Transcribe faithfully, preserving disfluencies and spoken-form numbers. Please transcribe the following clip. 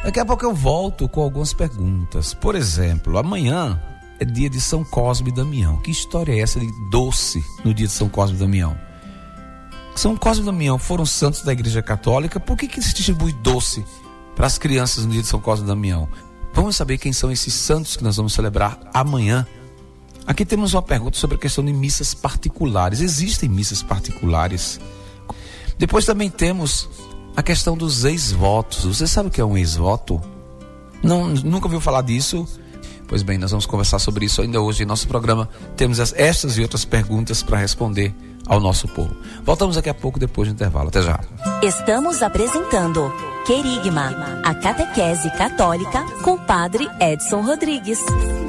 Daqui a pouco eu volto com algumas perguntas. Por exemplo, amanhã é dia de São Cosme e Damião. Que história é essa de doce no dia de São Cosme e Damião? São Cosme e Damião foram santos da Igreja Católica. Por que que se distribui doce para as crianças no dia de São Cosme e Damião? Vamos saber quem são esses santos que nós vamos celebrar amanhã. Aqui temos uma pergunta sobre a questão de missas particulares. Existem missas particulares? Depois também temos a questão dos ex-votos. Você sabe o que é um ex-voto? Não, nunca ouviu falar disso? Pois bem, nós vamos conversar sobre isso ainda hoje em nosso programa. Temos estas e outras perguntas para responder ao nosso povo. Voltamos daqui a pouco, depois do intervalo. Até já. Estamos apresentando Querigma, a catequese católica com o Padre Edson Rodrigues.